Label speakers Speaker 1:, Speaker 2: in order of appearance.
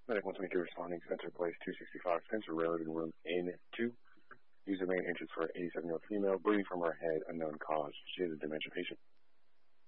Speaker 1: Medic 122 responding, Spencer Place 265, Spencer Road in room N2. User main entrance for 87-year-old female, bleeding from her head, unknown cause. She is a dementia patient.